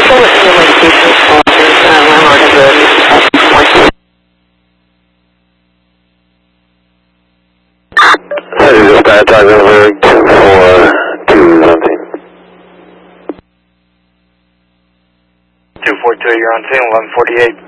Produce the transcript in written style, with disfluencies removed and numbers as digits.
full simulation responses, landlord has a point. City dispatch, Eisenberg 242 something. 242, you're on scene, 1148.